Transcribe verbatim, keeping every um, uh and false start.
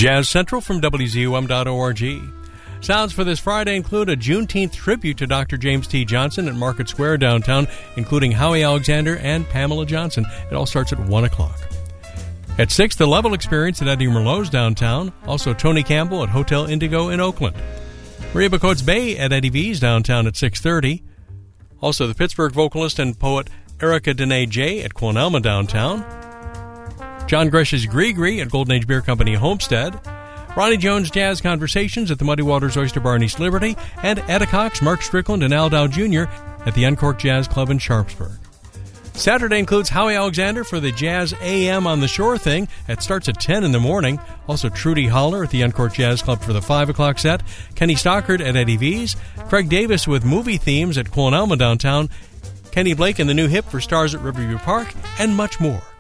Jazz Central from W Z U M dot org. Sounds for this Friday include a Juneteenth tribute to Doctor James T. Johnson at Market Square downtown, including Howie Alexander and Pamela Johnson. It all starts at one o'clock. At six, the Level Experience at Eddie Merlot's downtown. Also, Tony Campbell at Hotel Indigo in Oakland. Maria Bacote's Bay at Eddie V's downtown at six thirty. Also, the Pittsburgh vocalist and poet Erica Dene J at Quonelma downtown. John Gresh's Gree-Gree at Golden Age Beer Company Homestead. Ronnie Jones Jazz Conversations at the Muddy Waters Oyster Bar in East Liberty. And Etta Cox, Mark Strickland, and Al Dow Junior at the Uncorked Jazz Club in Sharpsburg. Saturday includes Howie Alexander for the Jazz A M on the Shore thing. It starts at ten in the morning. Also, Trudy Holler at the Uncorked Jazz Club for the five o'clock set. Kenny Stockard at Eddie V's. Craig Davis with movie themes at Quonelma downtown. Kenny Blake and the New Hip for Stars at Riverview Park. And much more.